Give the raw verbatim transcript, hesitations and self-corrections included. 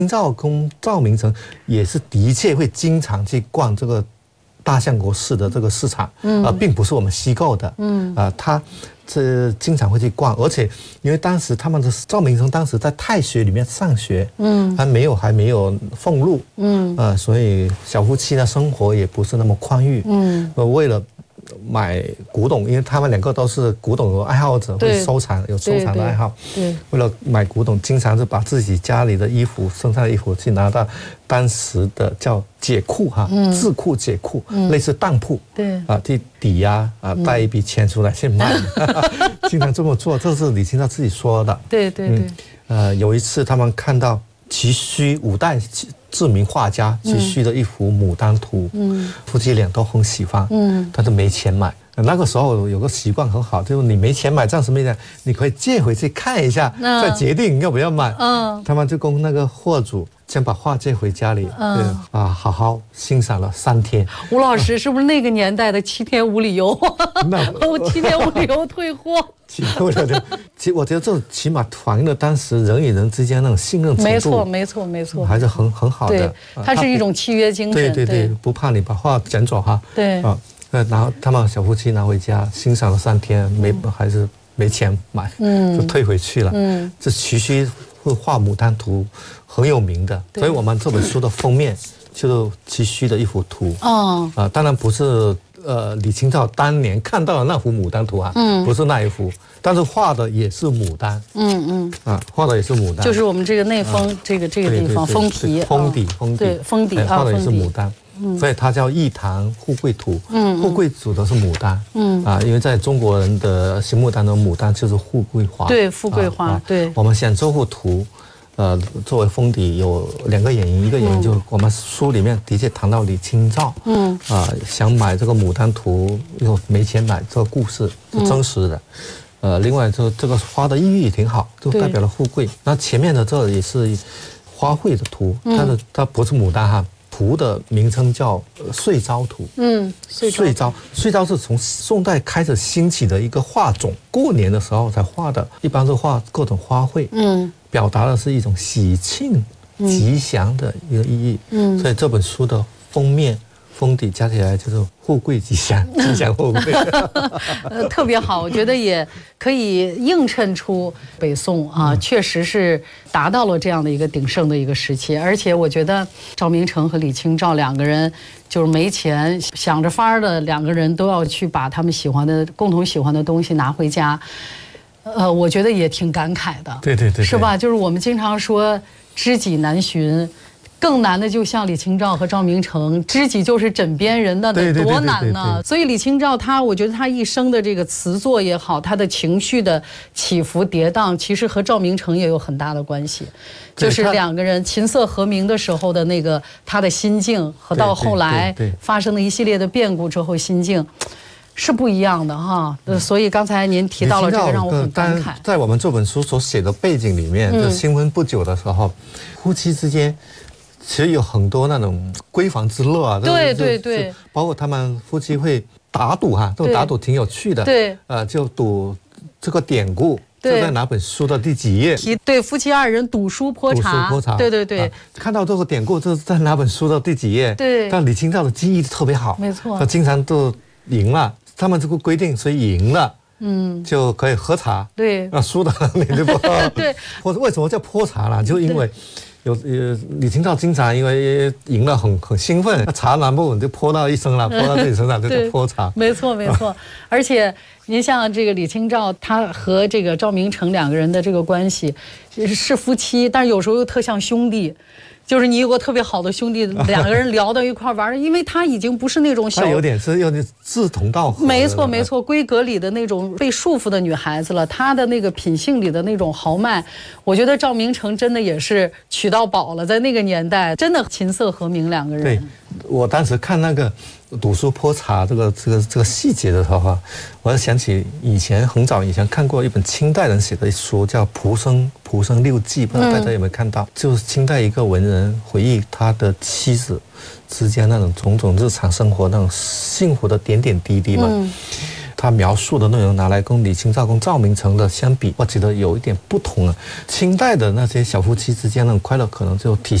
赵跟赵明诚也是的确会经常去逛这个大相国寺的这个市场，嗯，呃，并不是我们虚构的，嗯，啊、呃，他这经常会去逛，而且因为当时他们的赵明诚当时在太学里面上学，嗯，还没有还没有俸禄，嗯，呃，所以小夫妻的生活也不是那么宽裕，嗯，呃，为了买古董，因为他们两个都是古董的爱好者，会收藏，有收藏的爱好。对，为了买古董，经常是把自己家里的衣服、身上的衣服去拿到当时的叫解库哈，嗯、智库解库，嗯、类似当铺，对啊，去抵押啊，贷一笔钱出来去卖，嗯、经常这么做，这是李清照自己说的。 对对对。嗯、 呃，有一次他们看到齐须五代知名画家齐须的一幅《牡丹图》，嗯，夫妻俩都很喜欢，嗯，但是没钱买。那个时候有个习惯很好，就是你没钱买，暂时没钱，你可以借回去看一下，嗯、再决定要不要买。嗯，他们就跟那个货主先把画借回家里，嗯啊，好好欣赏了三天。 吴老师是不是那个年代的七天无理由？那我七天无理由退货。 其实我觉得，其实我觉得这起码反映了当时人与人之间那种信任程度。 没错，没错，没错， 还是很很好的。 对，它是一种契约精神。 对对对，不怕你把画捡走哈。 对啊， 呃，然后他们小夫妻拿回家欣赏了三天，没还是没钱买，嗯，就退回去了。嗯，这齐须会画《牡丹图》很有名的，所以我们这本书的封面就是齐须的一幅图。哦，啊，当然不是。呃，李清照当年看到的那幅《牡丹图》啊，嗯，不是那一幅，但是画的也是牡丹，嗯嗯，啊，画的也是牡丹， 就是我们这个内封、啊、这个这个地方封皮， 封底，封底， 对，封底， 画的也是牡丹，嗯，所以它叫《一唐富贵图》，嗯，富贵指的是牡丹，嗯啊，因为在中国人的心目当中，牡丹就是富贵花， 对，富贵花，啊、对， 我们选这幅图。呃，作为封底有两个原因，一个原因就是我们书里面的确谈到李清照，嗯，啊、呃，想买这个《牡丹图》又没钱买，这个故事是真实的。嗯、呃，另外就这个花的寓意挺好，就代表了富贵。那前面的这也是花卉的图，它的它不是牡丹哈。图的名称叫《岁朝图》。嗯，岁朝，岁朝是从宋代开始兴起的一个画种，过年的时候才画的，一般是画各种花卉。嗯，表达的是一种喜庆、吉祥的一个意义。嗯，所以这本书的封面、封底加起来就是富贵吉祥，吉祥富贵。 呃，特别好，我觉得也可以映衬出北宋啊，嗯、确实是达到了这样的一个鼎盛的一个时期。而且我觉得赵明诚和李清照两个人就是没钱，想着法儿的两个人都要去把他们喜欢的、共同喜欢的东西拿回家。呃，我觉得也挺感慨的， 对对 对, 对， 是吧？就是我们经常说知己难寻，更难的就像李清照和赵明诚，知己就是枕边人，那得多难呢？所以李清照她，我觉得她一生的这个词作也好，她的情绪的起伏跌宕，其实和赵明诚也有很大的关系。就是两个人琴瑟和鸣的时候的那个她的心境，和到后来发生的一系列的变故之后心境。是不一样的哈，所以刚才您提到了这个，让我很感慨。 在我们这本书所写的背景里面，就新婚不久的时候，夫妻之间其实有很多那种闺房之乐啊。 对对对， 包括他们夫妻会打赌哈，这种打赌挺有趣的。对，呃，就赌这个典故。这在哪本书的第几页？ 对，夫妻二人赌书泼茶。 赌书泼茶。 对对对、啊， 看到这个典故，这是在哪本书的第几页？对。但李清照的记忆特别好， 没错， 他经常都赢了。他们这个规定，谁赢了，嗯，就可以喝茶。对，那输的你就不喝。对。或者为什么叫泼茶呢？就因为有呃李清照经常因为赢了很很兴奋，那茶拿不稳就泼到一身了，泼到自己身上就叫泼茶。 没错没错，而且您像这个李清照，她和这个赵明诚两个人的这个关系是夫妻，但是有时候又特像兄弟。就是你有个特别好的兄弟，两个人聊到一块玩，因为他已经不是那种小， 他有点是有点志同道合， 没错没错，闺阁里的那种被束缚的女孩子了。她的那个品性里的那种豪迈，我觉得赵明诚真的也是娶到宝了，在那个年代真的琴瑟和鸣两个人。 对，我当时看那个赌书泼茶这个这个这个细节的时候，我就想起以前很早以前看过一本清代人写的书，叫《蒲生蒲生六记》，不知道大家有没有看到？嗯、就是清代一个文人回忆他的妻子之间那种种种日常生活那种幸福的点点滴滴嘛。嗯、 他描述的内容拿来跟李清照跟赵明诚的相比，我觉得有一点不同啊。清代的那些小夫妻之间的快乐可能就体